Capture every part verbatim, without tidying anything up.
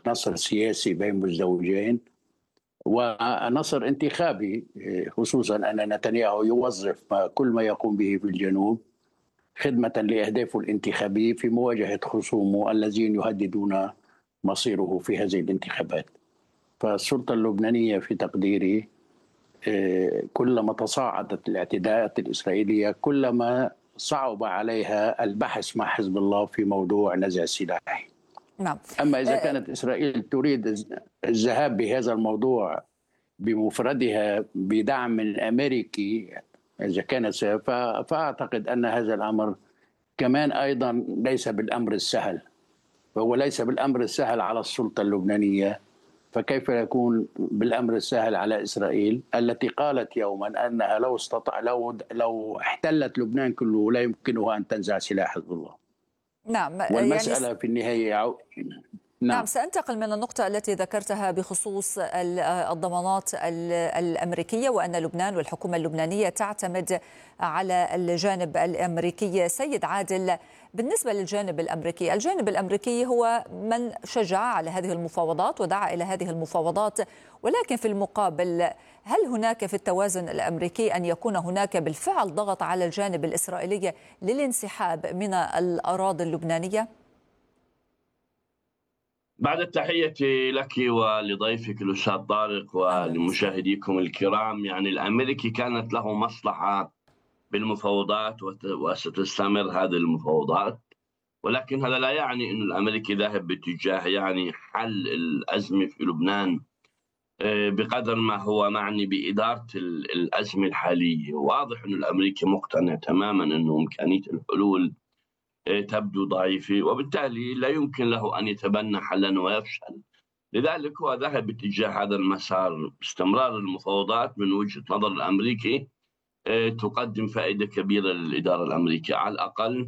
تحقق نصر سياسي بين مزدوجين ونصر انتخابي، خصوصا أن نتنياهو يوظف ما كل ما يقوم به في الجنوب خدمة لأهدافه الانتخابية في مواجهة خصومه الذين يهددون مصيره في هذه الانتخابات. فالسلطة اللبنانية في تقديري كلما تصاعدت الاعتداءات الإسرائيلية كلما صعب عليها البحث مع حزب الله في موضوع نزع سلاحي. نعم. أما إذا كانت إسرائيل تريد الذهاب بهذا الموضوع بمفردها بدعم أمريكي إذا كانت، فأعتقد أن هذا الأمر كمان أيضا ليس بالأمر السهل، فهو ليس بالأمر السهل على السلطة اللبنانية، فكيف يكون بالأمر السهل على إسرائيل التي قالت يوما أنها لو استطاع لو لو احتلت لبنان كله لا يمكنها أن تنزع سلاح حزب الله. نعم. والمسألة يعني في النهاية عو... نعم. نعم سأنتقل من النقطة التي ذكرتها بخصوص الضمانات الأمريكية وأن لبنان والحكومة اللبنانية تعتمد على الجانب الأمريكي. سيد عادل، بالنسبة للجانب الأمريكي، الجانب الأمريكي هو من شجع على هذه المفاوضات ودعا إلى هذه المفاوضات، ولكن في المقابل هل هناك في التوازن الأمريكي أن يكون هناك بالفعل ضغط على الجانب الإسرائيلي للانسحاب من الأراضي اللبنانية؟ بعد التحية لك ولضيفك الأستاذ طارق ولمشاهديكم الكرام، يعني الأمريكي كانت له مصلحة بالمفاوضات وستستمر هذه المفاوضات، ولكن هذا لا يعني أن الأمريكي ذاهب باتجاه يعني حل الأزمة في لبنان بقدر ما هو معني بإدارة الأزمة الحالية. واضح أن الأمريكي مقتنع تماما أن إمكانية الحلول تبدو ضعيفة، وبالتالي لا يمكن له أن يتبنى حلا ويفشل. لذلك هو ذهب باتجاه هذا المسار. استمرار المفاوضات من وجهة نظر الأمريكي تقدم فائدة كبيرة للإدارة الأمريكية، على الأقل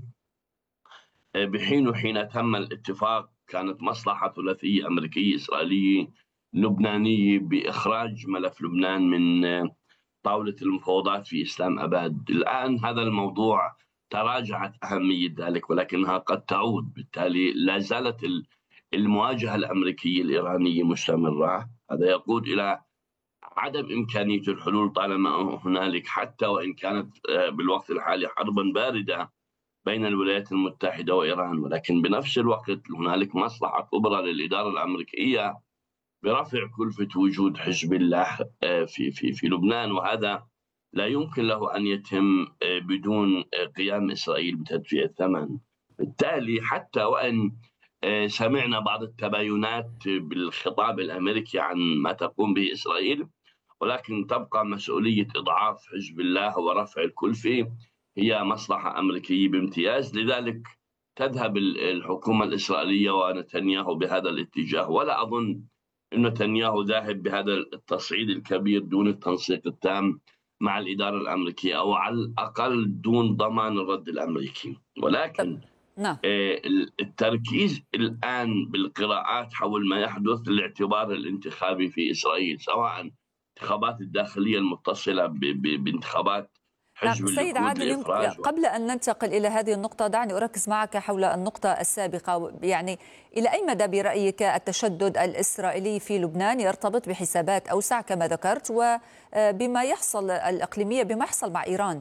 بحين حين تم الاتفاق كانت مصلحة ثلاثية أمريكية إسرائيلية لبنانية بإخراج ملف لبنان من طاولة المفاوضات في إسلام أباد. الآن هذا الموضوع تراجعت أهمية ذلك، ولكنها قد تعود، بالتالي لا زالت المواجهة الأمريكية الإيرانية مستمرة. هذا يقود إلى عدم إمكانية الحلول طالما هنالك، حتى وإن كانت بالوقت الحالي حربا باردة بين الولايات المتحدة وإيران، ولكن بنفس الوقت هنالك مصلحة كبرى للإدارة الأمريكية برفع كلفة وجود حزب الله في في في لبنان، وهذا لا يمكن له أن يتم بدون قيام إسرائيل بتدفيع الثمن. بالتالي حتى وإن سمعنا بعض التباينات بالخطاب الأمريكي عن ما تقوم به إسرائيل، ولكن تبقى مسؤولية إضعاف حزب الله ورفع الكلفة هي مصلحة أمريكية بامتياز. لذلك تذهب الحكومة الإسرائيلية ونتنياهو بهذا الاتجاه، ولا أظن أن نتنياهو ذاهب بهذا التصعيد الكبير دون التنسيق التام مع الإدارة الأمريكية، أو على الأقل دون ضمان الرد الأمريكي. ولكن نعم. التركيز الآن بالقراءات حول ما يحدث للاعتبار الانتخابي في إسرائيل، سواء انتخابات الداخلية المتصلة بانتخابات حزب نعم. سيد عادل، قبل أن ننتقل إلى هذه النقطة دعني أركز معك حول النقطة السابقة. يعني إلى أي مدى برأيك التشدد الإسرائيلي في لبنان يرتبط بحسابات أوسع كما ذكرت وبما يحصل الإقليمية بما يحصل مع إيران؟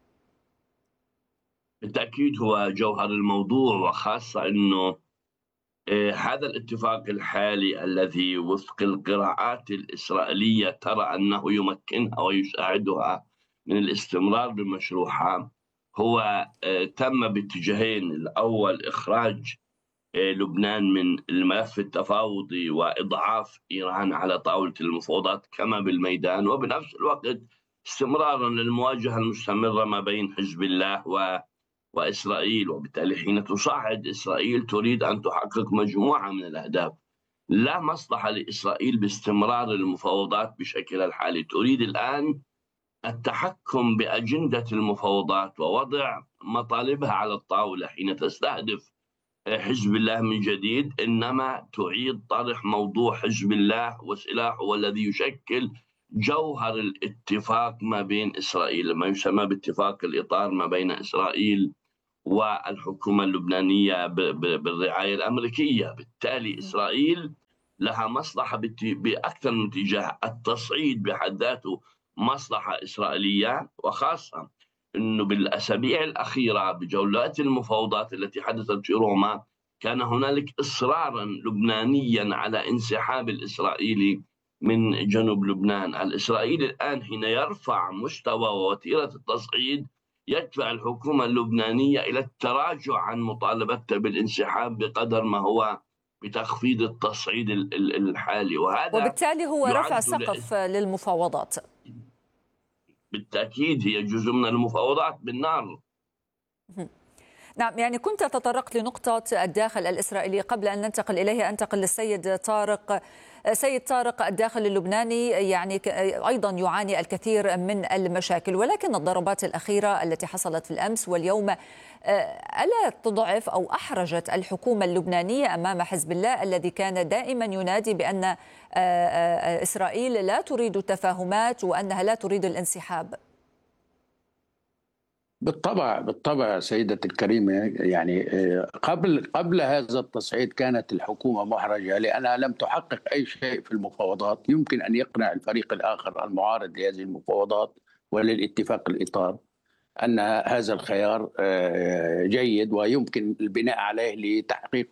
بالتأكيد هو جوهر الموضوع، وخاصة أنه هذا الاتفاق الحالي الذي وفق القراءات الإسرائيلية ترى أنه يمكنها ويساعدها من الاستمرار بمشروعها، هو تم باتجاهين. الأول إخراج لبنان من الملف التفاوضي وإضعاف إيران على طاولة المفاوضات كما بالميدان، وبنفس الوقت استمرارا للمواجهة المستمرة ما بين حزب الله و وإسرائيل. وبالتالي حين تصعد إسرائيل تريد أن تحقق مجموعة من الأهداف. لا مصلحة لإسرائيل باستمرار المفاوضات بشكل الحالي، تريد الآن التحكم بأجندة المفاوضات ووضع مطالبها على الطاولة. حين تستهدف حزب الله من جديد إنما تعيد طرح موضوع حزب الله وسلاحه والذي يشكل جوهر الاتفاق ما بين إسرائيل، ما يسمى باتفاق الإطار ما بين إسرائيل والحكومة اللبنانية بالرعاية الأمريكية. بالتالي إسرائيل لها مصلحة بأكثر من اتجاه. التصعيد بحد ذاته مصلحة إسرائيلية، وخاصة أنه بالأسابيع الأخيرة بجولات المفاوضات التي حدثت في روما كان هنالك إصرارا لبنانيا على انسحاب الإسرائيلي من جنوب لبنان. الإسرائيلي الآن حين يرفع مستوى ووتيرة التصعيد يدفع الحكومة اللبنانية إلى التراجع عن مطالبتها بالانسحاب بقدر ما هو بتخفيض التصعيد الحالي، وهذا وبالتالي هو رفع سقف للمفاوضات. بالتأكيد هي جزء من المفاوضات بالنار. نعم، يعني كنت تطرقت لنقطة الداخل الإسرائيلي. قبل أن ننتقل إليها أنتقل للسيد طارق. سيد طارق، الداخل اللبناني يعني أيضا يعاني الكثير من المشاكل، ولكن الضربات الأخيرة التي حصلت في الأمس واليوم ألا تضعف أو أحرجت الحكومة اللبنانية أمام حزب الله الذي كان دائما ينادي بأن إسرائيل لا تريد التفاهمات وأنها لا تريد الانسحاب؟ بالطبع بالطبع سيدتي الكريمة، يعني قبل قبل هذا التصعيد كانت الحكومة محرجة لأنها لم تحقق أي شيء في المفاوضات يمكن أن يقنع الفريق الآخر المعارض لهذه المفاوضات وللاتفاق الإطار أن هذا الخيار جيد ويمكن البناء عليه لتحقيق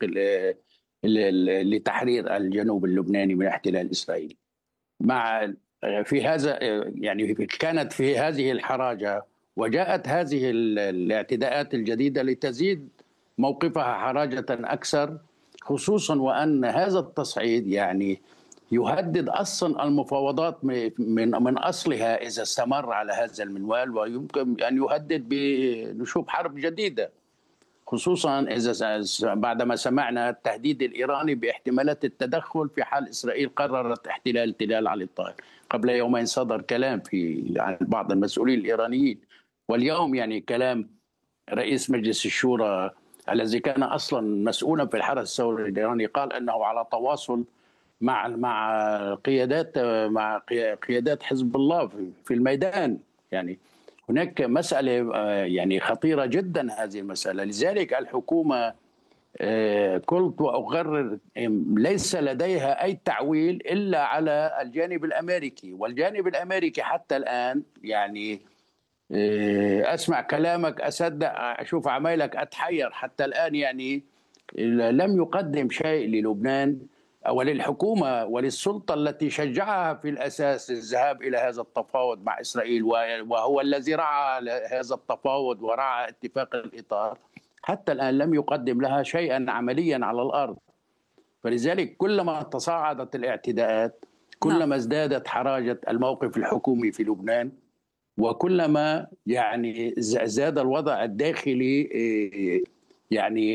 لتحرير الجنوب اللبناني من الاحتلال الإسرائيلي. مع في هذا يعني كانت في هذه الحراجة، وجاءت هذه الاعتداءات الجديدة لتزيد موقفها حراجة أكثر، خصوصا وأن هذا التصعيد يعني يهدد أصلا المفاوضات من من أصلها إذا استمر على هذا المنوال، ويمكن أن يهدد بنشوب حرب جديدة، خصوصا إذا بعدما سمعنا التهديد الإيراني باحتمالات التدخل في حال إسرائيل قررت احتلال تلال علي الطائر. قبل يومين صدر كلام في عن بعض المسؤولين الإيرانيين، واليوم يعني كلام رئيس مجلس الشورى الذي كان أصلا مسؤولا في الحرس الثوري الإيراني قال أنه على تواصل مع مع قيادات مع قيادات حزب الله في الميدان. يعني هناك مسألة يعني خطيرة جدا هذه المسألة. لذلك الحكومة قلت وأقرر ليس لديها أي تعويل إلا على الجانب الأمريكي، والجانب الأمريكي حتى الآن يعني أسمع كلامك أصدق، أشوف عمايلك أتحير، حتى الآن يعني لم يقدم شيء للبنان وللحكومة وللسلطة التي شجعها في الأساس الذهاب إلى هذا التفاوض مع إسرائيل، وهو الذي رعى هذا التفاوض ورعى اتفاق الإطار. حتى الآن لم يقدم لها شيئا عمليا على الأرض. فلذلك كلما تصاعدت الاعتداءات كلما ازدادت حراجة الموقف الحكومي في لبنان، وكلما يعني زاد الوضع الداخلي يعني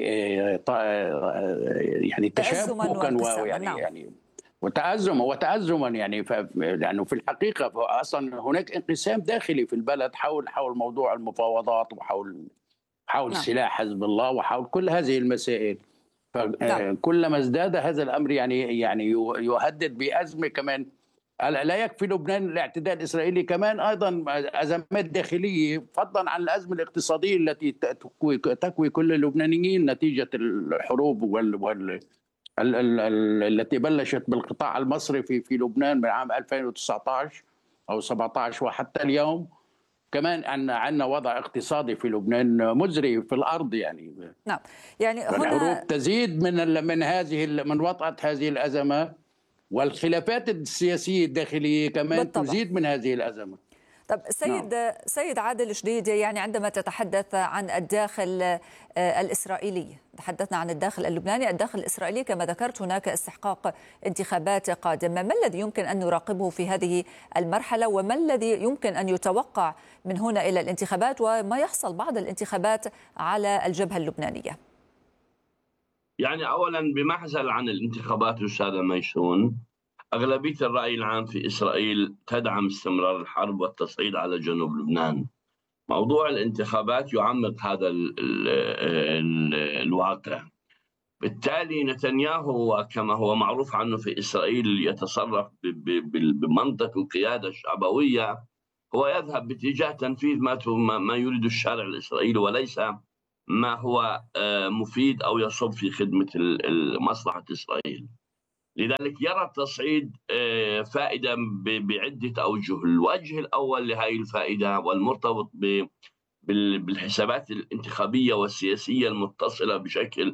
يعني تشابكا ويعني يعني وتأزما وتأزما يعني لأنه في الحقيقة أصلا هناك انقسام داخلي في البلد حول حول موضوع المفاوضات وحول حول نعم. سلاح حزب الله وحول كل هذه المسائل. فكلما ازداد هذا الأمر يعني يعني يهدد بأزمة كمان. لا يكفي لبنان الاعتداء الإسرائيلي، كمان أيضا أزمات داخلية فضلا عن الأزمة الاقتصادية التي تكوي, تكوي كل اللبنانيين نتيجة الحروب وال, وال ال ال ال التي بلشت بالقطاع المصرفي في لبنان من عام ألفين وتسعة عشر أو سبعة عشر وحتى اليوم. كمان أن عندنا وضع اقتصادي في لبنان مزري في الأرض يعني. نعم يعني هنا الحروب تزيد من من هذه من وطأة هذه الأزمة، والخلافات السياسية الداخلية كمان بالطبع. تزيد من هذه الأزمة. طب سيد نعم. سيد عادل شديد، يعني عندما تتحدث عن الداخل الإسرائيلي، تحدثنا عن الداخل اللبناني، الداخل الإسرائيلي كما ذكرت هناك استحقاق انتخابات قادمة. ما الذي يمكن أن نراقبه في هذه المرحلة، وما الذي يمكن أن يتوقع من هنا إلى الانتخابات، وما يحصل بعد الانتخابات على الجبهة اللبنانية؟ يعني أولا بمعزل عن الانتخابات أستاذة ميسون، أغلبية الرأي العام في إسرائيل تدعم استمرار الحرب والتصعيد على جنوب لبنان. موضوع الانتخابات يعمق هذا ال ال ال الواقع. بالتالي نتنياهو كما هو معروف عنه في إسرائيل يتصرف بمنطق القيادة الشعبوية، هو يذهب باتجاه تنفيذ ما ما يريد الشارع الإسرائيلي وليس ما هو مفيد أو يصب في خدمة مصلحة إسرائيل. لذلك يرى التصعيد فائدة بعدة أوجه. الوجه الأول لهذه الفائدة والمرتبط بالحسابات الانتخابية والسياسية المتصلة بشكل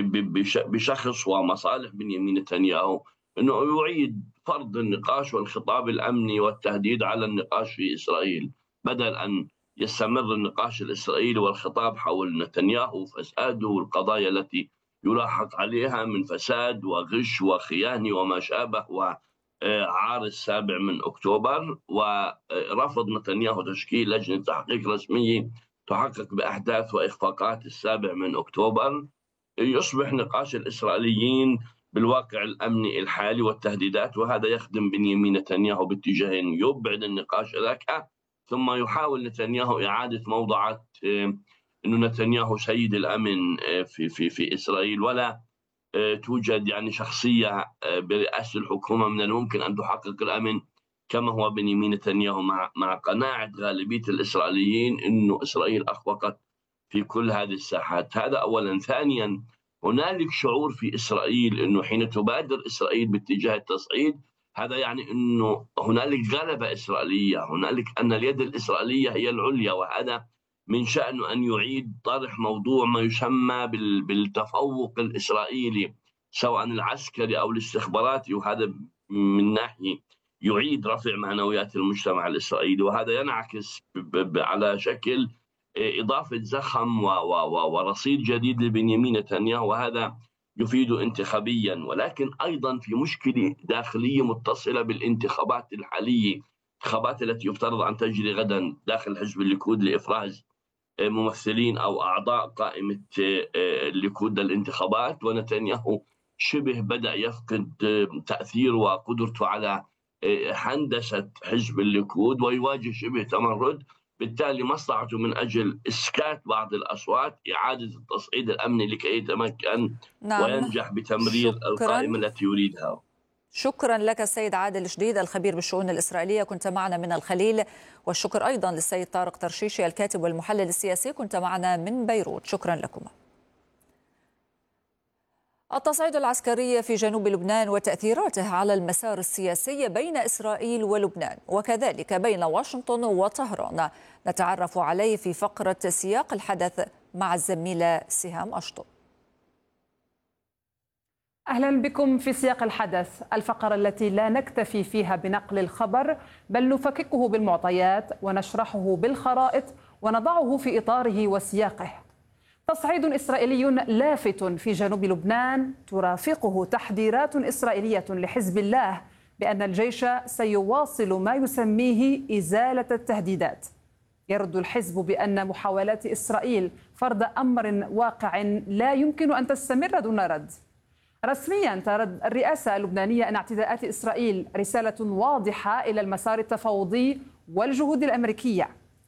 بشخص ومصالح بنيامين نتنياهو، أنه يعيد فرض النقاش والخطاب الأمني والتهديد على النقاش في إسرائيل، بدل أن يستمر النقاش الإسرائيلي والخطاب حول نتنياهو وفساده والقضايا التي يلاحق عليها من فساد وغش وخيانة وما شابه وعار السابع من أكتوبر، ورفض نتنياهو تشكيل لجنة تحقيق رسمية تحقق بأحداث وإخفاقات السابع من أكتوبر. يصبح نقاش الإسرائيليين بالواقع الأمني الحالي والتهديدات، وهذا يخدم بنيامين نتنياهو باتجاهين: يبعد النقاش ذاك، ثم يحاول نتنياهو إعادة موضوعات أنه نتنياهو سيد الأمن في في في إسرائيل، ولا توجد يعني شخصية برئاسة الحكومة من الممكن أن تحقق الأمن كما هو بنيامين نتنياهو، مع مع قناعة غالبية الإسرائيليين أنه إسرائيل أخفقت في كل هذه الساحات. هذا أولا. ثانيا، هنالك شعور في إسرائيل أنه حين تبادر إسرائيل باتجاه التصعيد، هذا يعني أنه هنالك غلبة إسرائيلية، هنالك أن اليد الإسرائيلية هي العليا، وهذا من شأنه أن يعيد طرح موضوع ما يسمى بالتفوق الإسرائيلي سواء العسكري أو الاستخباراتي، وهذا من ناحية يعيد رفع معنويات المجتمع الإسرائيلي، وهذا ينعكس على شكل إضافة زخم ورصيد جديد لبنيامين نتنياهو، وهذا يفيد انتخابيا. ولكن أيضا في مشكلة داخلية متصلة بالانتخابات الحالية، الانتخابات التي يفترض أن تجري غدا داخل حزب الليكود لإفراز ممثلين أو أعضاء قائمة الليكود للانتخابات، ونتنياهو شبه بدأ يفقد تأثير وقدرته على هندسة حزب الليكود ويواجه شبه تمرد. بالتالي مصلحته من أجل إسكات بعض الأصوات إعادة التصعيد الأمني لكي يتمكن نعم. وينجح بتمرير شكراً. القائمة التي يريدها. شكرا لك السيد عادل جديد الخبير بالشؤون الإسرائيلية، كنت معنا من الخليل، والشكر أيضا للسيد طارق ترشيشي الكاتب والمحلل السياسي، كنت معنا من بيروت. شكرا لكم. التصعيد العسكري في جنوب لبنان وتأثيراته على المسار السياسي بين إسرائيل ولبنان، وكذلك بين واشنطن وطهران، نتعرف عليه في فقرة سياق الحدث مع الزميلة سهام أشطو. أهلا بكم في سياق الحدث، الفقرة التي لا نكتفي فيها بنقل الخبر بل نفككه بالمعطيات ونشرحه بالخرائط ونضعه في إطاره وسياقه. تصعيد إسرائيلي لافت في جنوب لبنان ترافقه تحذيرات إسرائيلية لحزب الله بأن الجيش سيواصل ما يسميه إزالة التهديدات. يرد الحزب بأن محاولات إسرائيل فرض أمر واقع لا يمكن أن تستمر دون رد. رسميا ترد الرئاسة اللبنانية أن اعتداءات إسرائيل رسالة واضحة إلى المسار التفاوضي والجهود الأمريكية.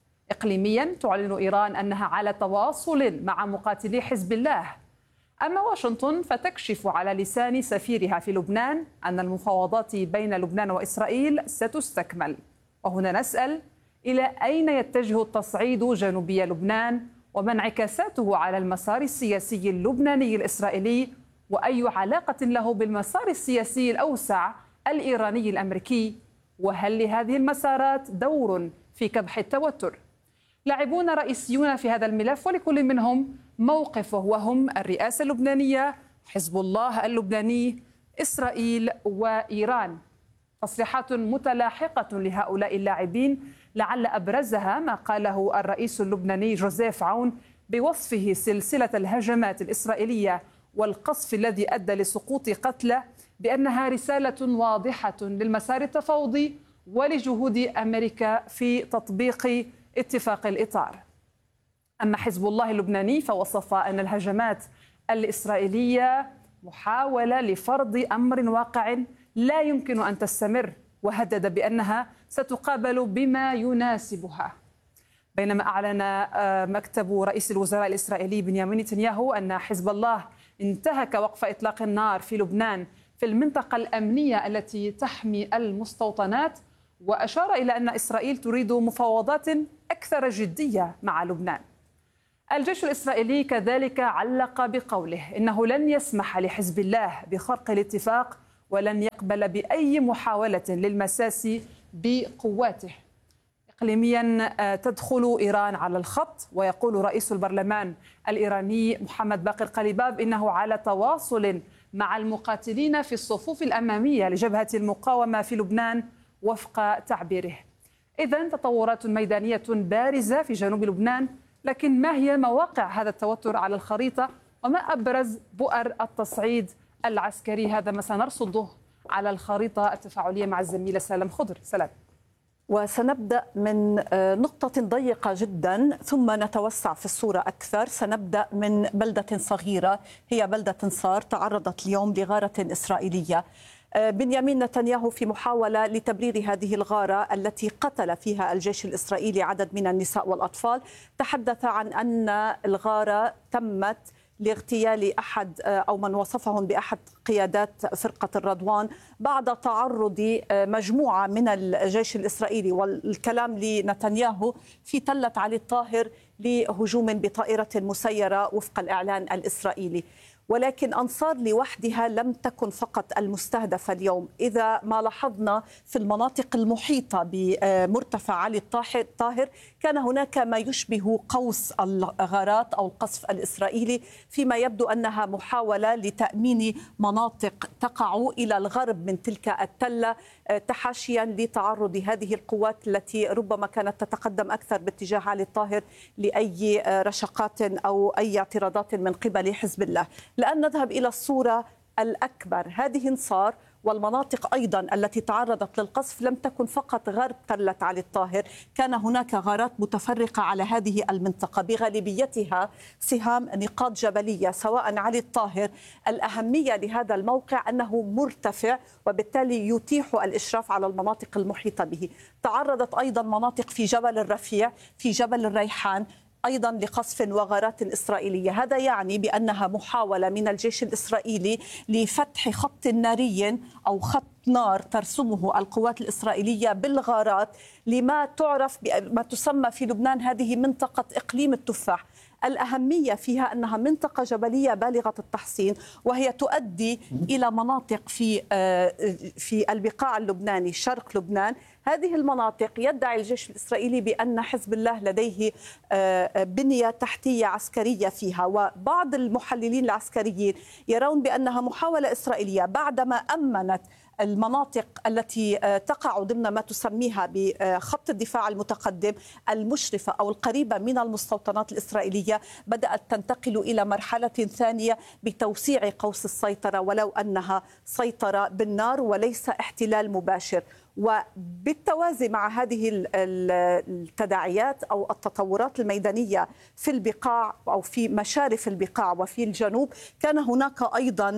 إقليميا تعلن إيران أنها على تواصل مع مقاتلي حزب الله. أما واشنطن فتكشف على لسان سفيرها في لبنان أن المفاوضات بين لبنان وإسرائيل ستستكمل. وهنا نسأل: إلى أين يتجه التصعيد جنوبي لبنان وما انعكاساته على المسار السياسي اللبناني الإسرائيلي، وأي علاقة له بالمسار السياسي الأوسع الإيراني الأمريكي؟ وهل لهذه المسارات دور في كبح التوتر؟ لاعبون رئيسيون في هذا الملف ولكل منهم موقفه، وهم الرئاسة اللبنانية، حزب الله اللبناني، إسرائيل وإيران. تصريحات متلاحقة لهؤلاء اللاعبين لعل أبرزها ما قاله الرئيس اللبناني جوزيف عون بوصفه سلسلة الهجمات الإسرائيلية والقصف الذي أدى لسقوط قتلى بأنها رسالة واضحة للمسار التفاوضي ولجهود أمريكا في تطبيق اتفاق الإطار. أما حزب الله اللبناني فوصف أن الهجمات الإسرائيلية محاولة لفرض أمر واقع لا يمكن أن تستمر، وهدد بأنها ستقابل بما يناسبها. بينما أعلن مكتب رئيس الوزراء الإسرائيلي بنيامين نتنياهو أن حزب الله انتهك وقف إطلاق النار في لبنان في المنطقة الأمنية التي تحمي المستوطنات، وأشار إلى أن إسرائيل تريد مفاوضات أكثر جدية مع لبنان. الجيش الإسرائيلي كذلك علق بقوله إنه لن يسمح لحزب الله بخرق الاتفاق ولن يقبل بأي محاولة للمساس بقواته. إقليميا تدخل إيران على الخط، ويقول رئيس البرلمان الإيراني محمد باقر قليباف إنه على تواصل مع المقاتلين في الصفوف الأمامية لجبهة المقاومة في لبنان وفق تعبيره. إذن تطورات ميدانية بارزة في جنوب لبنان، لكن ما هي مواقع هذا التوتر على الخريطة وما أبرز بؤر التصعيد العسكري؟ هذا ما سنرصده على الخريطة التفاعلية مع الزميلة سلام خضر. سلام. وسنبدأ من نقطة ضيقة جدا ثم نتوسع في الصورة أكثر. سنبدأ من بلدة صغيرة هي بلدة انصار تعرضت اليوم لغارة إسرائيلية. بنيامين نتنياهو في محاولة لتبرير هذه الغارة التي قتل فيها الجيش الإسرائيلي عدد من النساء والأطفال تحدث عن أن الغارة تمت لاغتيال أحد أو من وصفهم بأحد قيادات فرقة الرضوان بعد تعرض مجموعة من الجيش الإسرائيلي، والكلام لنتنياهو، في تلة علي الطاهر لهجوم بطائرة مسيرة وفق الإعلان الإسرائيلي. ولكن أنصار لوحدها لم تكن فقط المستهدفة اليوم. إذا ما لاحظنا في المناطق المحيطة بمرتفع علي الطاهر كان هناك ما يشبه قوس الغارات أو القصف الإسرائيلي، فيما يبدو أنها محاولة لتأمين مناطق تقع إلى الغرب من تلك التلة تحاشيا لتعرض هذه القوات التي ربما كانت تتقدم أكثر باتجاه علي الطاهر لأي رشقات أو أي اعتراضات من قبل حزب الله. الآن نذهب إلى الصورة الأكبر. هذه انصار والمناطق أيضا التي تعرضت للقصف لم تكن فقط غرب تلة علي الطاهر، كان هناك غارات متفرقة على هذه المنطقة بغالبيتها سهام نقاط جبلية سواء علي الطاهر. الأهمية لهذا الموقع أنه مرتفع وبالتالي يتيح الإشراف على المناطق المحيطة به. تعرضت أيضا مناطق في جبل الرفيع في جبل الريحان أيضا لقصف وغارات إسرائيلية. هذا يعني بأنها محاولة من الجيش الإسرائيلي لفتح خط ناري أو خط نار ترسمه القوات الإسرائيلية بالغارات لما تعرف بما تسمى في لبنان هذه منطقة إقليم التفاح. الأهمية فيها أنها منطقة جبلية بالغة التحصين، وهي تؤدي إلى مناطق في في البقاع اللبناني شرق لبنان. هذه المناطق يدعي الجيش الإسرائيلي بأن حزب الله لديه بنية تحتية عسكرية فيها، وبعض المحللين العسكريين يرون بأنها محاولة إسرائيلية بعدما أمنت المناطق التي تقع ضمن ما تسميها بخط الدفاع المتقدم المشرفة أو القريبة من المستوطنات الإسرائيلية، بدأت تنتقل إلى مرحلة ثانية بتوسيع قوس السيطرة، ولو أنها سيطرة بالنار وليس احتلال مباشر. وبالتوازي مع هذه التداعيات أو التطورات الميدانية في البقاع أو في مشارف البقاع وفي الجنوب، كان هناك أيضا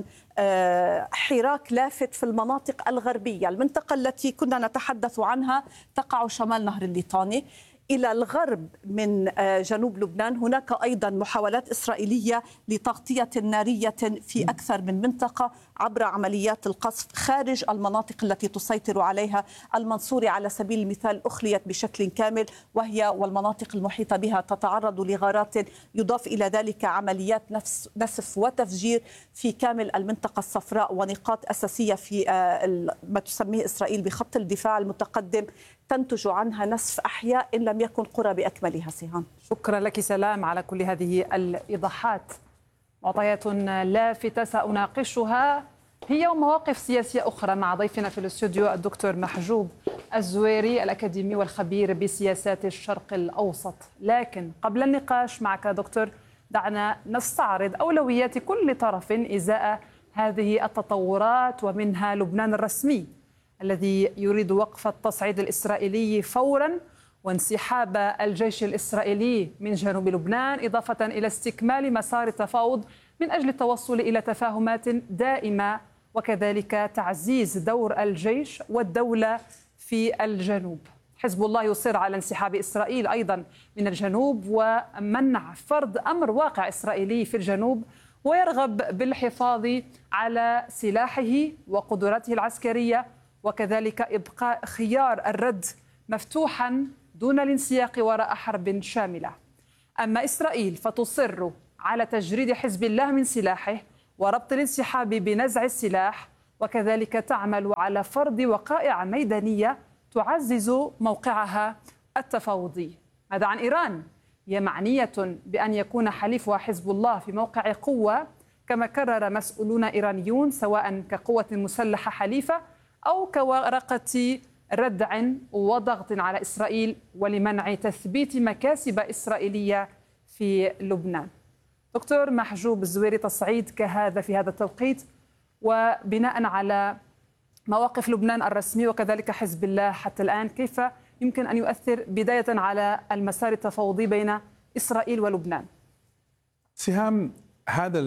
حراك لافت في المناطق الغربية. المنطقة التي كنا نتحدث عنها تقع شمال نهر الليطاني. إلى الغرب من جنوب لبنان هناك أيضا محاولات إسرائيلية لتغطية نارية في أكثر من منطقة عبر عمليات القصف خارج المناطق التي تسيطر عليها. المنصورة على سبيل المثال أخليت بشكل كامل، وهي والمناطق المحيطة بها تتعرض لغارات. يضاف إلى ذلك عمليات نفس نسف وتفجير في كامل المنطقة الصفراء ونقاط أساسية في ما تسميه إسرائيل بخط الدفاع المتقدم تنتج عنها نسف أحياء إن لم يكن قرى بأكملها. سهام، شكرا لك سلام على كل هذه الإيضاحات. معطيات لافتة سأناقشها هي ومواقف سياسية أخرى مع ضيفنا في الاستوديو الدكتور محجوب الزويري الأكاديمي والخبير بسياسات الشرق الأوسط. لكن قبل النقاش معك دكتور دعنا نستعرض أولويات كل طرف إزاء هذه التطورات، ومنها لبنان الرسمي الذي يريد وقف التصعيد الإسرائيلي فورا وانسحاب الجيش الإسرائيلي من جنوب لبنان، إضافة إلى استكمال مسار التفاوض من أجل التوصل إلى تفاهمات دائمة، وكذلك تعزيز دور الجيش والدولة في الجنوب. حزب الله يصر على انسحاب إسرائيل أيضا من الجنوب ومنع فرض أمر واقع إسرائيلي في الجنوب، ويرغب بالحفاظ على سلاحه وقدراته العسكرية، وكذلك إبقاء خيار الرد مفتوحا دون الانسياق وراء حرب شاملة. أما إسرائيل فتصر على تجريد حزب الله من سلاحه وربط الانسحاب بنزع السلاح وكذلك تعمل على فرض وقائع ميدانية تعزز موقعها التفاوضي. هذا عن إيران، هي معنية بأن يكون حليفها حزب الله في موقع قوة كما كرر مسؤولون إيرانيون، سواء كقوة مسلحة حليفة أو كورقة ردع وضغط على إسرائيل ولمنع تثبيت مكاسب إسرائيلية في لبنان. دكتور محجوب الزويري، تصعيد كهذا في هذا التوقيت وبناء على مواقف لبنان الرسمي وكذلك حزب الله حتى الآن، كيف يمكن أن يؤثر بداية على المسار التفاوضي بين إسرائيل ولبنان؟ سهام، هذا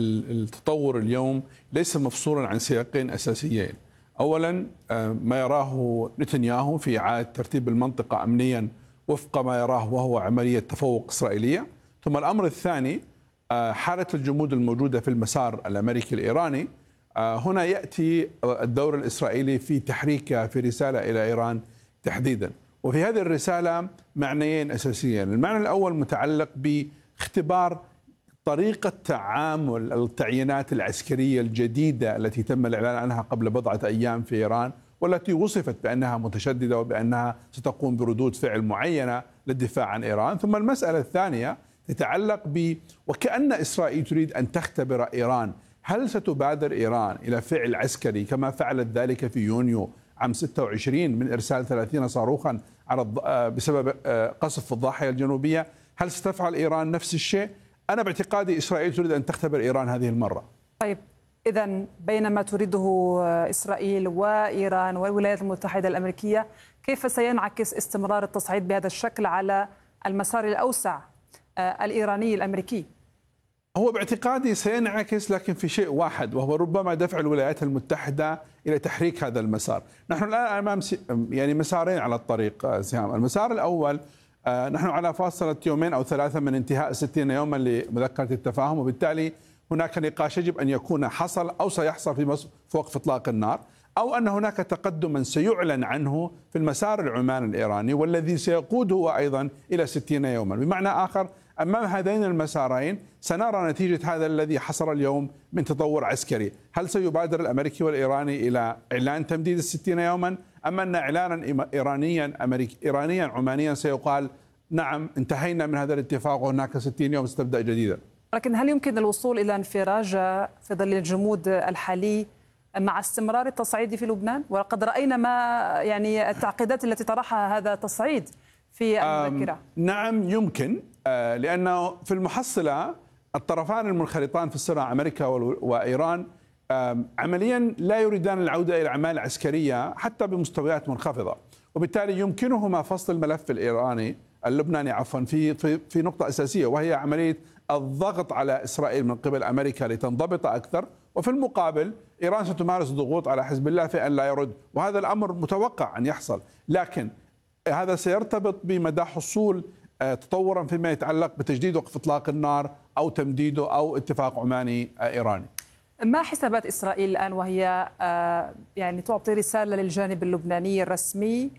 التطور اليوم ليس مفصولا عن سياقين أساسيين. أولا ما يراه نتنياهو في إعادة ترتيب المنطقة أمنيا وفق ما يراه وهو عملية تفوق إسرائيلية، ثم الأمر الثاني حالة الجمود الموجودة في المسار الأمريكي الإيراني. هنا يأتي الدور الإسرائيلي في تحريكه في رسالة إلى إيران تحديدا، وفي هذه الرسالة معنيين أساسيين. المعنى الأول متعلق باختبار طريقة تعامل التعيينات العسكرية الجديدة التي تم الإعلان عنها قبل بضعة أيام في إيران، والتي وصفت بأنها متشددة وبأنها ستقوم بردود فعل معينة للدفاع عن إيران. ثم المسألة الثانية تتعلق ب وكأن إسرائيل تريد أن تختبر إيران، هل ستبادر إيران إلى فعل عسكري كما فعلت ذلك في يونيو عام ستة وعشرين من إرسال ثلاثين صاروخا على بسبب قصف الضاحية الجنوبية؟ هل ستفعل إيران نفس الشيء؟ أنا باعتقادي إسرائيل تريد أن تختبر إيران هذه المرة. طيب، إذن بين ما تريده إسرائيل وإيران والولايات المتحدة الأمريكية، كيف سينعكس استمرار التصعيد بهذا الشكل على المسار الأوسع الإيراني الأمريكي؟ هو باعتقادي سينعكس، لكن في شيء واحد، وهو ربما دفع الولايات المتحدة إلى تحريك هذا المسار. نحن الآن أمام يعني مسارين على الطريق سهام. المسار الأول، نحن على فاصلة يومين أو ثلاثة من انتهاء ستين يوما لمذكرة التفاهم، وبالتالي هناك نقاش يجب أن يكون حصل أو سيحصل في وقف إطلاق النار، أو أن هناك تقدما سيعلن عنه في المسار العماني الإيراني والذي سيقود هو أيضا إلى ستين يوما. بمعنى آخر، أمام هذين المسارين سنرى نتيجة هذا الذي حصل اليوم من تطور عسكري. هل سيبادر الأمريكي والإيراني إلى إعلان تمديد الستين يوما، أم أن إعلانا إيرانيا أمريكي إيرانيا عمانيا سيقال نعم انتهينا من هذا الاتفاق وهناك ستين يوم ستبدأ جديدا؟ لكن هل يمكن الوصول إلى انفراج في ظل الجمود الحالي مع استمرار التصعيد في لبنان؟ وقد رأينا ما يعني التعقيدات التي طرحها هذا التصعيد في المذكرة. نعم يمكن، لأنه في المحصلة الطرفان المنخرطان في الصراع أمريكا وإيران عمليا لا يريدان العودة إلى الأعمال العسكرية حتى بمستويات منخفضة، وبالتالي يمكنهما فصل الملف الإيراني اللبناني عفوا في في في نقطة أساسية، وهي عملية الضغط على إسرائيل من قبل أمريكا لتنضبط أكثر، وفي المقابل إيران ستمارس ضغوط على حزب الله في أن لا يرد، وهذا الأمر متوقع أن يحصل. لكن هذا سيرتبط بمدى حصول تطورا فيما يتعلق بتجديد وقف إطلاق النار أو تمديده أو اتفاق عماني إيراني. ما حسابات إسرائيل الآن وهي يعني تعطي رسالة للجانب اللبناني الرسمي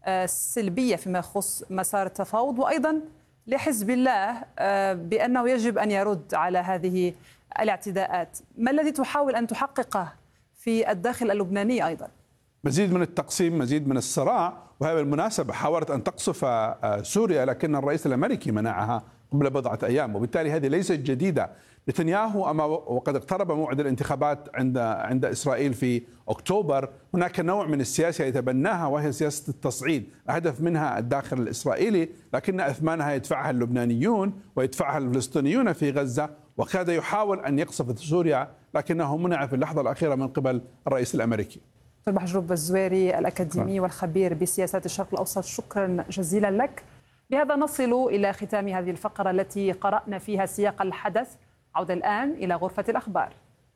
سلبية فيما يخص مسار التفاوض، وأيضا لحزب الله بأنه يجب أن يرد على هذه الاعتداءات؟ ما الذي تحاول أن تحققه في الداخل اللبناني أيضا؟ مزيد من التقسيم، مزيد من الصراع، وهي بالمناسبة حاولت أن تقصف سوريا لكن الرئيس الأمريكي منعها قبل بضعة أيام، وبالتالي هذه ليست جديدة. نتنياهو أما وقد اقترب موعد الانتخابات عند عند إسرائيل في أكتوبر، هناك نوع من السياسة يتبناها وهي سياسة التصعيد، هدف منها الداخل الإسرائيلي لكن أثمانها يدفعها اللبنانيون ويدفعها الفلسطينيون في غزة، وكاد يحاول أن يقصف سوريا لكنه منع في اللحظة الأخيرة من قبل الرئيس الأمريكي. دكتور محجوب الزويري، الأكاديمي والخبير بسياسات الشرق الأوسط، شكرا جزيلا لك. بهذا نصل إلى ختام هذه الفقرة التي قرأنا فيها سياق الحدث. عودة الآن إلى غرفة الأخبار.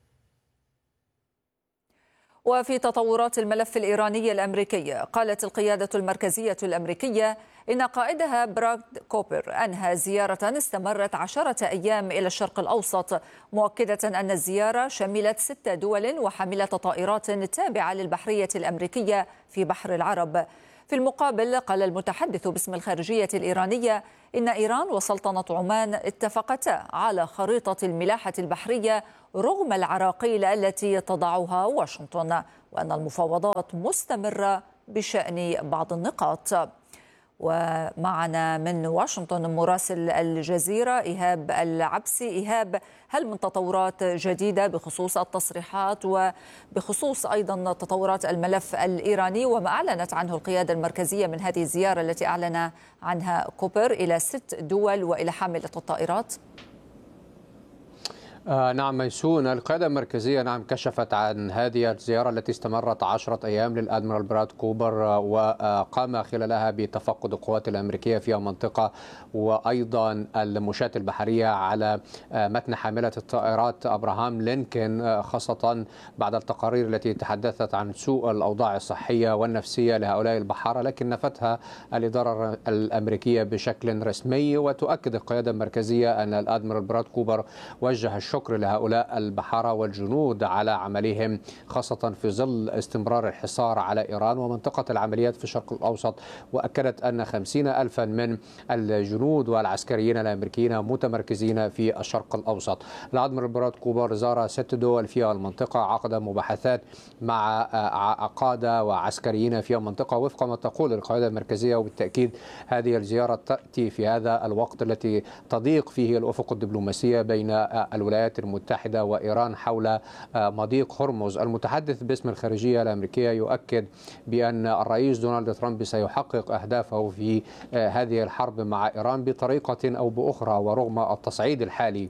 وفي تطورات الملف الإيراني الأمريكي، قالت القيادة المركزية الأمريكية إن قائدها براد كوبر أنهى زيارة استمرت عشرة أيام إلى الشرق الأوسط، مؤكدة أن الزيارة شملت ست دول وحاملة طائرات تابعة للبحرية الأمريكية في بحر العرب. في المقابل، قال المتحدث باسم الخارجية الإيرانية إن إيران وسلطنة عمان اتفقتا على خريطة الملاحة البحرية رغم العراقيل التي تضعها واشنطن، وأن المفاوضات مستمرة بشأن بعض النقاط. ومعنا من واشنطن مراسل الجزيرة إيهاب العبسي. إيهاب، هل من تطورات جديدة بخصوص التصريحات وبخصوص أيضا تطورات الملف الإيراني وما أعلنت عنه القيادة المركزية من هذه الزيارة التي أعلن عنها كوبر إلى ست دول وإلى حاملة الطائرات؟ آه نعم ميسون، القيادة المركزية نعم كشفت عن هذه الزيارة التي استمرت عشرة أيام للأدميرال براد كوبر، وقام خلالها بتفقد القوات الأمريكية في المنطقة وأيضا المشاة البحرية على متن حاملة الطائرات أبراهام لينكولن، خاصة بعد التقارير التي تحدثت عن سوء الأوضاع الصحية والنفسية لهؤلاء البحارة، لكن نفتها الإدارة الأمريكية بشكل رسمي. وتؤكد القيادة المركزية أن الأدميرال براد كوبر وجه الشكر لهؤلاء البحارة والجنود على عملهم، خاصة في ظل استمرار الحصار على إيران ومنطقة العمليات في الشرق الأوسط. وأكدت أن خمسين ألفا من الجنود والعسكريين الأمريكيين متمركزين في الشرق الأوسط. الأدميرال براد كوبر زار ست دول في المنطقة، عقد مباحثات مع قادة وعسكريين في المنطقة وفق ما تقول القيادة المركزية. وبالتأكيد هذه الزيارة تأتي في هذا الوقت التي تضيق فيه الأفق الدبلوماسية بين الولايات المتحدة وإيران حول مضيق هرمز. المتحدث باسم الخارجية الأمريكية يؤكد بأن الرئيس دونالد ترامب سيحقق أهدافه في هذه الحرب مع إيران بطريقة أو بأخرى، ورغم التصعيد الحالي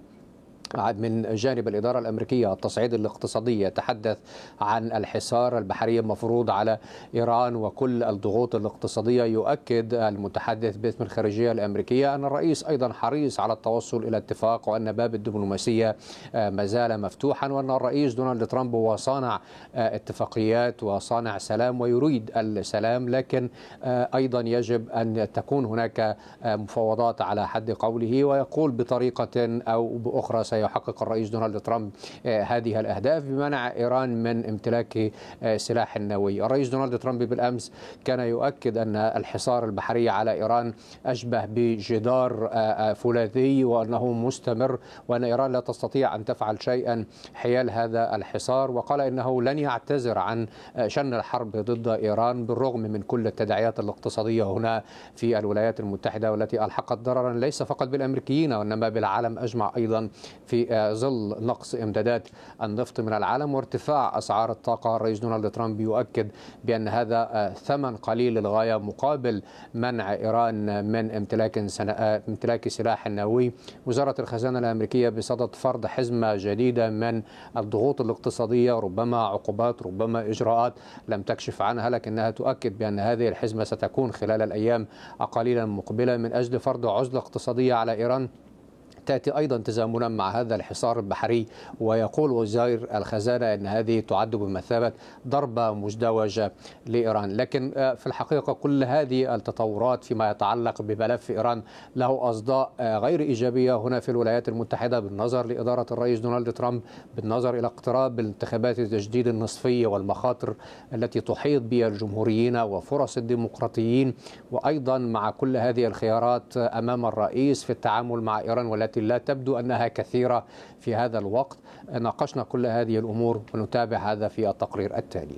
من جانب الإدارة الأمريكية، التصعيد الاقتصادي يتحدث عن الحصار البحري المفروض على إيران وكل الضغوط الاقتصادية. يؤكد المتحدث باسم الخارجية الأمريكية أن الرئيس أيضا حريص على التوصل إلى اتفاق، وأن باب الدبلوماسية ما زال مفتوحا، وأن الرئيس دونالد ترامب هو صانع اتفاقيات وصانع سلام ويريد السلام، لكن أيضا يجب أن تكون هناك مفاوضات على حد قوله. ويقول بطريقة أو بأخرى سيحقق الرئيس دونالد ترامب هذه الأهداف بمنع إيران من امتلاك سلاح نووي. الرئيس دونالد ترامب بالأمس كان يؤكد أن الحصار البحري على إيران أشبه بجدار فولاذي وأنه مستمر، وأن إيران لا تستطيع أن تفعل شيئا حيال هذا الحصار، وقال إنه لن يعتذر عن شن الحرب ضد إيران بالرغم من كل التداعيات الاقتصادية هنا في الولايات المتحدة، والتي ألحقت ضررا ليس فقط بالأمريكيين وإنما بالعالم أجمع أيضا في ظل نقص إمدادات النفط من العالم وارتفاع أسعار الطاقة. الرئيس دونالد ترامب يؤكد بأن هذا ثمن قليل للغاية مقابل منع إيران من امتلاك امتلاك سلاح نووي. وزارة الخزانة الأمريكية بصدد فرض حزمة جديدة من الضغوط الاقتصادية، ربما عقوبات ربما إجراءات لم تكشف عنها، لكنها تؤكد بأن هذه الحزمة ستكون خلال الأيام القليلة المقبلة من أجل فرض عزلة اقتصادية على إيران تأتي أيضا تزامنا مع هذا الحصار البحري. ويقول وزير الخزانة أن هذه تعد بمثابة ضربة مزدوجة لإيران. لكن في الحقيقة كل هذه التطورات فيما يتعلق بملف إيران له أصداء غير إيجابية هنا في الولايات المتحدة، بالنظر لإدارة الرئيس دونالد ترامب، بالنظر إلى اقتراب الانتخابات التجديد النصفية والمخاطر التي تحيط بها الجمهوريين وفرص الديمقراطيين، وأيضا مع كل هذه الخيارات أمام الرئيس في التعامل مع إيران والتي لا تبدو أنها كثيرة في هذا الوقت. ناقشنا كل هذه الأمور ونتابع هذا في التقرير التالي.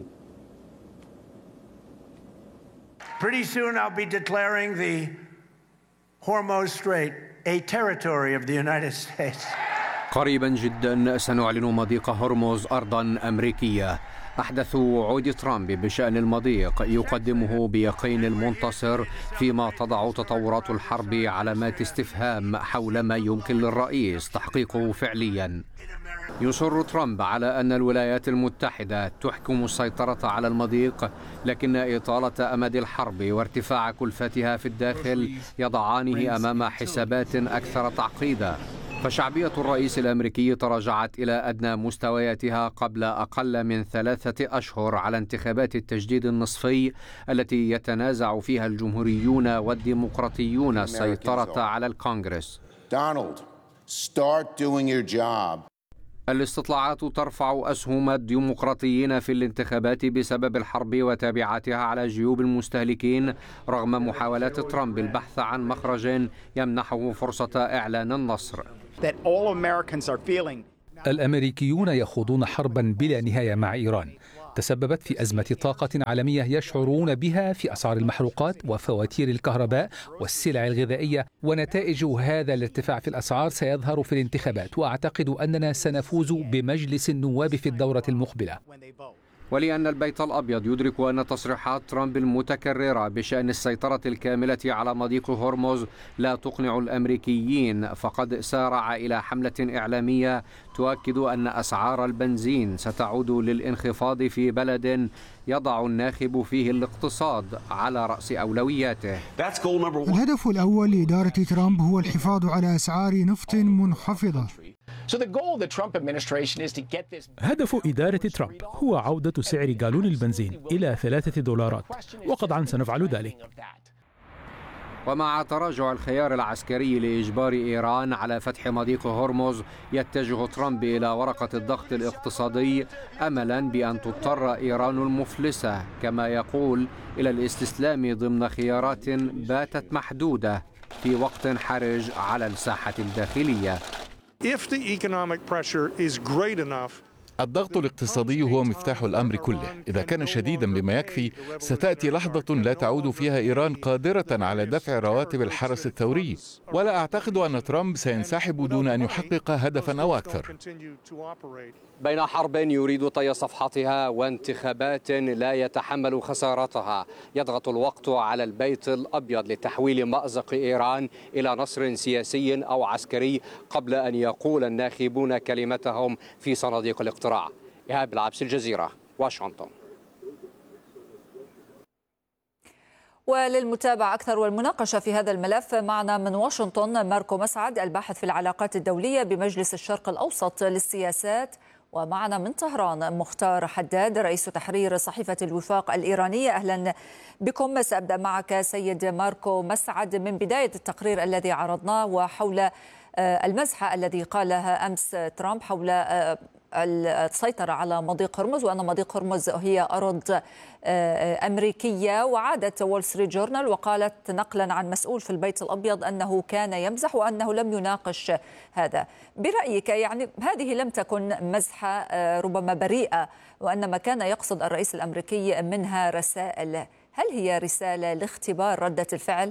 Pretty soon I'll be declaring the Hormuz Strait a territory of the United States. قريبا جدا سنعلن مضيق هرمز أرضا أمريكية. أحدث وعود ترامب بشأن المضيق يقدمه بيقين المنتصر، فيما تضع تطورات الحرب علامات استفهام حول ما يمكن للرئيس تحقيقه فعليا. يصر ترامب على أن الولايات المتحدة تحكم السيطرة على المضيق، لكن إطالة أمد الحرب وارتفاع كلفتها في الداخل يضعانه أمام حسابات أكثر تعقيدا. فشعبية الرئيس الأمريكي تراجعت إلى أدنى مستوياتها قبل أقل من ثلاثة أشهر على انتخابات التجديد النصفي التي يتنازع فيها الجمهوريون والديمقراطيون السيطرة على الكونغرس. Donald, start doing your job. الاستطلاعات ترفع أسهم الديمقراطيين في الانتخابات بسبب الحرب وتبعاتها على جيوب المستهلكين، رغم محاولات ترامب البحث عن مخرج يمنحه فرصة إعلان النصر. الأمريكيون يخوضون حربا بلا نهاية مع إيران تسببت في أزمة طاقة عالمية يشعرون بها في أسعار المحروقات وفواتير الكهرباء والسلع الغذائية، ونتائج هذا الارتفاع في الأسعار سيظهر في الانتخابات، وأعتقد أننا سنفوز بمجلس النواب في الدورة المقبلة. ولأن البيت الأبيض يدرك أن تصريحات ترامب المتكررة بشأن السيطرة الكاملة على مضيق هرمز لا تقنع الأمريكيين، فقد سارع إلى حملة إعلامية تؤكد أن أسعار البنزين ستعود للانخفاض في بلد يضع الناخب فيه الاقتصاد على رأس أولوياته. الهدف الأول لإدارة ترامب هو الحفاظ على أسعار نفط منخفضة. هدف إدارة ترامب هو عودة سعر جالون البنزين إلى ثلاثة دولارات، وقطعا سنفعل ذلك. ومع تراجع الخيار العسكري لإجبار إيران على فتح مضيق هرمز، يتجه ترامب إلى ورقة الضغط الاقتصادي أملا بأن تضطر إيران المفلسة كما يقول إلى الاستسلام ضمن خيارات باتت محدودة في وقت حرج على الساحة الداخلية. الضغط الاقتصادي هو مفتاح الأمر كله. إذا كان شديدا بما يكفي، ستأتي لحظة لا تعود فيها إيران قادرة على دفع رواتب الحرس الثوري، ولا أعتقد أن ترامب سينسحب دون أن يحقق هدفا أو أكثر. بين حرب يريد طي صفحتها وانتخابات لا يتحمل خسارتها، يضغط الوقت على البيت الأبيض لتحويل مأزق إيران إلى نصر سياسي أو عسكري قبل أن يقول الناخبون كلمتهم في صناديق الاقتراع. إيهاب العبس، الجزيرة، واشنطن. وللمتابعة أكثر والمناقشة في هذا الملف معنا من واشنطن ماركو مسعد، الباحث في العلاقات الدولية بمجلس الشرق الأوسط للسياسات، ومعنا من طهران مختار حداد رئيس تحرير صحيفة الوفاق الإيرانية. أهلا بكم. سأبدأ معك سيد ماركو مسعد من بداية التقرير الذي عرضناه وحول المزحة الذي قالها أمس ترامب حول السيطرة على مضيق هرمز، وأن مضيق هرمز هي أرض أمريكية. وعادت وول ستريت جورنال وقالت نقلا عن مسؤول في البيت الأبيض أنه كان يمزح وأنه لم يناقش هذا. برأيك يعني هذه لم تكن مزحة ربما بريئة، وأنما كان يقصد الرئيس الأمريكي منها رسائل، هل هي رسالة لاختبار ردة الفعل؟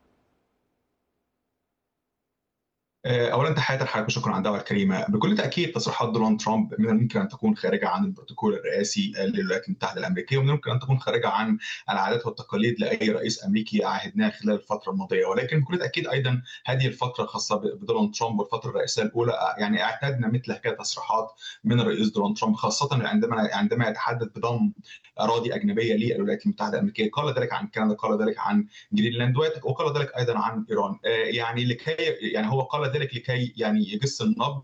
اولا تحياتي لحضرتك وشكرا على الدعوه الكريمه. بكل تاكيد تصريحات دونالد ترامب من الممكن ان تكون خارجه عن البروتوكول الرئاسي للولايات المتحده الامريكيه، ومن الممكن ان تكون خارجه عن العادات والتقاليد لاي رئيس امريكي عاهدناه خلال الفتره الماضيه، ولكن بكل تاكيد ايضا هذه الفتره خاصه بدونالد ترامب والفتره الرئاسيه الاولى يعني اعتدنا مثل هذه التصريحات من الرئيس دونالد ترامب، خاصه عندما عندما يتحدث بضم اراضي اجنبيه للولايات المتحده الامريكيه. قال ذلك عن كندا، قال ذلك عن جرينلاند، وقال ذلك ايضا عن ايران. يعني لكي يعني هو قال ذلك لكي يعني يجس النبض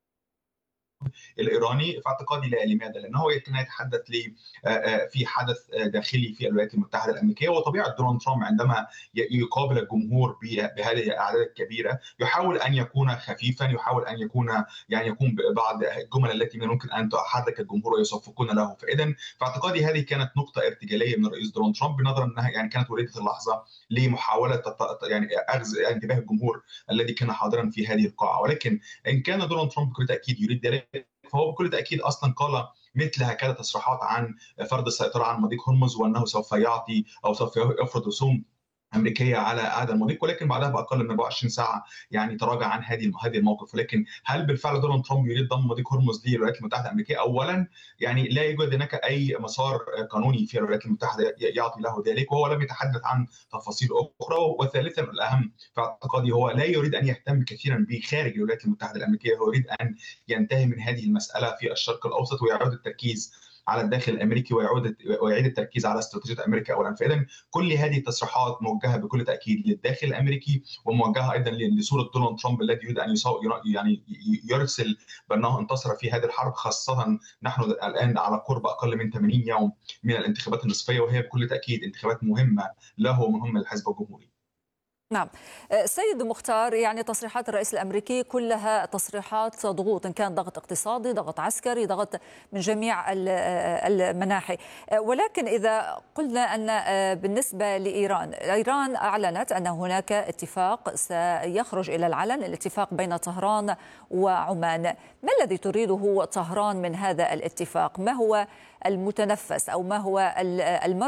الإيراني. في اعتقادي لا. لماذا؟ لأنه كان يتحدث لي في حدث داخلي في الولايات المتحدة الأمريكية، وطبيعة دونالد ترامب عندما يقابل الجمهور بهذه الأعداد الكبيرة يحاول أن يكون خفيفا، يحاول أن يكون يعني يكون بعض الجمل التي من ممكن أن تحرك الجمهور ويصفقون له. فإذا في اعتقادي هذه كانت نقطة ارتجالية من الرئيس دونالد ترامب، بنظرا أنها يعني كانت وليدة اللحظة لمحاولة يعني أخذ انتباه الجمهور الذي كان حاضرا في هذه القاعة. ولكن إن كان دونالد ترامب بكل تأكيد يريد ذلك، فهو بكل تأكيد أصلا قال مثل هكذا تصريحات عن فرض السيطرة عن مضيق هرمز، وأنه سوف يعطي أو سوف يفرض رسوم أمريكية على هذا المضيق، ولكن بعدها بأقل من أربعة وعشرين ساعة يعني تراجع عن هذه هذه الموقف. ولكن هل بالفعل دونالد ترامب يريد ضم مضيق هرمز للولايات المتحدة الأمريكية؟ أولا يعني لا يوجد هناك أي مسار قانوني في الولايات المتحدة يعطي له ذلك، وهو لم يتحدث عن تفاصيل أخرى. وثالثا الأهم في اعتقادي هو لا يريد أن يهتم كثيرا بخارج الولايات المتحدة الأمريكية، هو يريد أن ينتهي من هذه المسألة في الشرق الأوسط ويعود التركيز على الداخل الامريكي ويعود ويعيد التركيز على استراتيجيه امريكا اولا. فاذا كل هذه التصريحات موجهه بكل تاكيد للداخل الامريكي، وموجهه ايضا لصوره دونالد ترامب الذي يريد ان يعني يرسل بانه انتصر في هذه الحرب، خاصه نحن الان على قرب اقل من ثمانين يوم من الانتخابات النصفيه، وهي بكل تاكيد انتخابات مهمه له ومهمه للحزب الجمهوري. نعم سيد مختار، يعني تصريحات الرئيس الأمريكي كلها تصريحات ضغوط، إن كان ضغط اقتصادي، ضغط عسكري، ضغط من جميع المناحي. ولكن إذا قلنا أن بالنسبة لإيران، إيران أعلنت أن هناك اتفاق سيخرج إلى العلن، الاتفاق بين طهران وعمان. ما الذي تريده طهران من هذا الاتفاق؟ ما هو المتنفس أو ما هو المرجو